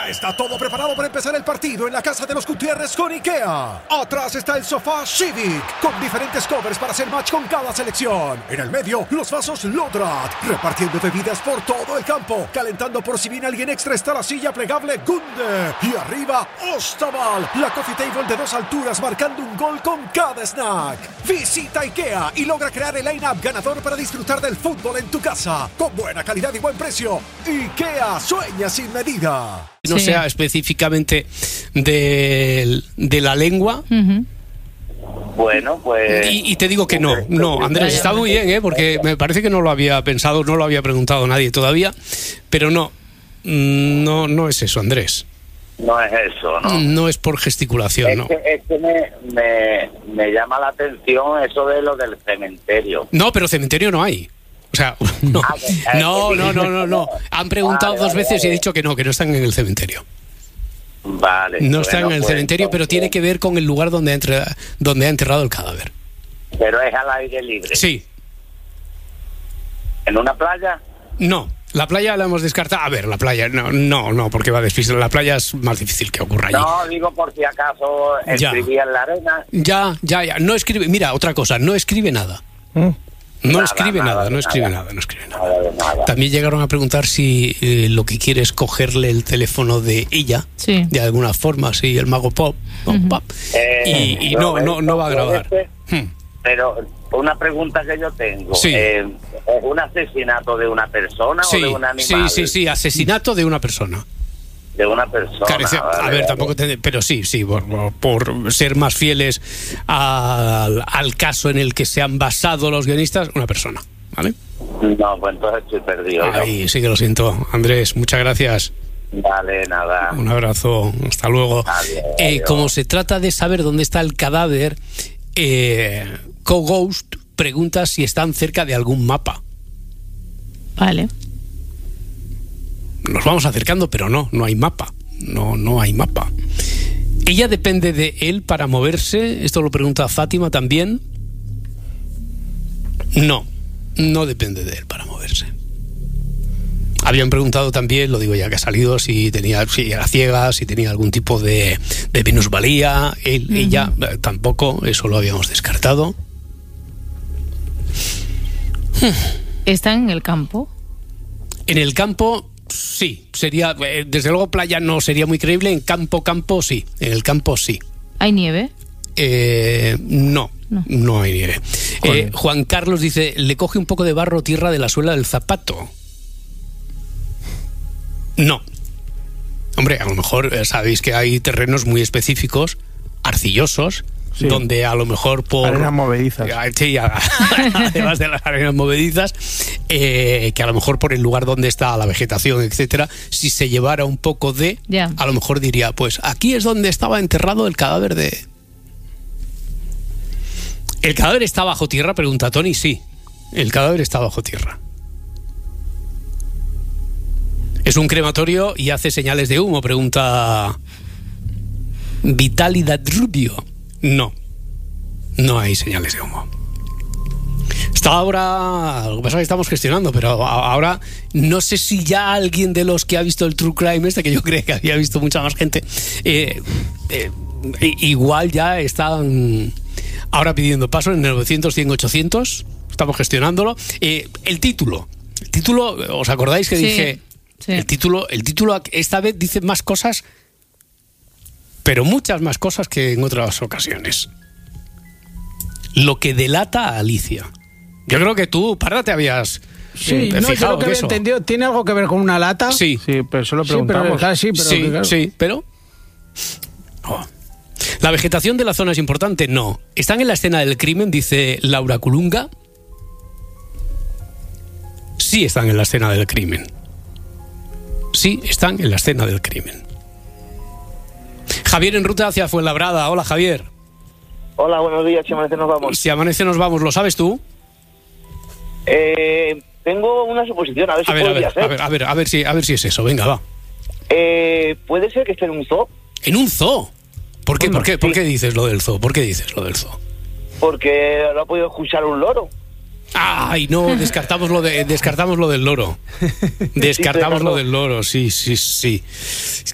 Ya está todo preparado para empezar el partido en la casa de los Gutiérrez con IKEA. Atrás está el sofá Civic, con diferentes covers para hacer match con cada selección. En el medio, los vasos Lodrat, repartiendo bebidas por todo el campo. Calentando por si viene alguien extra está la silla plegable Gunde. Y arriba, Ostaval, la coffee table de 2 alturas marcando un gol con cada snack. Visita IKEA y logra crear el line-up ganador para disfrutar del fútbol en tu casa. Con buena calidad y buen precio. IKEA, sueña sin medida. No sea específicamente de la lengua. Uh-huh. Bueno, pues... Y te digo que no, Andrés, está muy bien, porque me parece que no lo había pensado, no lo había preguntado nadie todavía, pero no es eso, Andrés. No es eso, ¿no? No es por gesticulación, ¿no? Es que me llama la atención eso de lo del cementerio. No, pero cementerio no hay. O sea, no. Han preguntado dos veces y he dicho que no están en el cementerio. Vale. No están en el cementerio, pero tiene que ver con el lugar donde ha enterrado el cadáver. Pero es al aire libre. Sí. ¿En una playa? No, la playa la hemos descartado. A ver, la playa, no, porque va despistar. La playa es más difícil que ocurra allí. No, digo por si acaso escribía en la arena. Ya. No escribe, mira, otra cosa, no escribe nada. No escribe nada. También llegaron a preguntar si lo que quiere es cogerle el teléfono de ella, sí, de alguna forma, sí, el mago pop, pop. Y no va a grabar. Pero una pregunta que yo tengo, sí. ¿es un asesinato de una persona o de un animal? Sí, asesinato de una persona. De una persona. A ver, tampoco pero sí, por ser más fieles al caso en el que se han basado los guionistas, una persona, ¿vale? No, pues entonces estoy perdido. Ay, sí que lo siento. Andrés, muchas gracias. Vale, nada. Un abrazo, hasta luego. Adiós. Como se trata de saber dónde está el cadáver, Co-Ghost pregunta si están cerca de algún mapa. Vale. Nos vamos acercando, pero no hay mapa. No hay mapa. ¿Ella depende de él para moverse? Esto lo pregunta Fátima también. No depende de él para moverse. Habían preguntado también, lo digo ya que ha salido, si era ciega, si tenía algún tipo de minusvalía. Ella tampoco, eso lo habíamos descartado. ¿Está en el campo? En el campo... Sí, sería, desde luego playa no sería muy creíble, en campo sí, en el campo sí. ¿Hay nieve? No hay nieve. Juan Carlos dice, le coge un poco de barro o tierra de la suela del zapato. No. Hombre, a lo mejor sabéis que hay terrenos muy específicos, arcillosos, sí, donde a lo mejor por... arenas movedizas. Sí, además de las arenas movedizas, que a lo mejor por el lugar donde está la vegetación, etcétera, si se llevara un poco de... a lo mejor diría, pues aquí es donde estaba enterrado el cadáver de... ¿El cadáver está bajo tierra? Pregunta Tony. Sí, el cadáver está bajo tierra. ¿Es un crematorio y hace señales de humo? Pregunta Vitalidad Rubio. No hay señales de humo. Hasta ahora, lo que pasa es que estamos gestionando, pero ahora no sé si ya alguien de los que ha visto el True Crime que yo creo que había visto mucha más gente, igual ya están ahora pidiendo paso en el 900, 100, 800. Estamos gestionándolo. El título, ¿os acordáis que dije? Sí. El título esta vez dice más cosas, pero muchas más cosas que en otras ocasiones. Lo que delata a Alicia. Yo creo que tú, Parra, te habías fijado. Yo lo que había entendido, ¿tiene algo que ver con una lata? Sí, pero solo preguntamos. Pero... Oh. ¿La vegetación de la zona es importante? No. ¿Están en la escena del crimen? Dice Laura Culunga. Sí están en la escena del crimen. Sí están en la escena del crimen. Javier en ruta hacia Fuenlabrada. Hola, Javier. Hola, buenos días. Si amanece nos vamos. Si amanece nos vamos. ¿Lo sabes tú? Tengo una suposición. A ver si podría ser. A ver si es eso. Venga, va. ¿Puede ser que esté en un zoo? ¿En un zoo? ¿Por qué dices lo del zoo? Porque lo ha podido escuchar un loro. Ay, no, descartamos lo del loro. Descartamos lo del loro, sí.